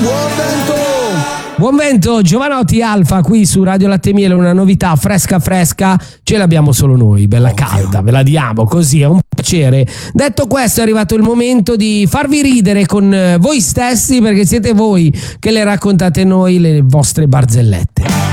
Buon vento, Giovanotti Alfa qui su Radio Latte Miele, una novità fresca fresca, ce l'abbiamo solo noi, bella calda, ve la diamo così, è un piacere. Detto questo è arrivato il momento di farvi ridere con voi stessi, perché siete voi che le raccontate noi le vostre barzellette.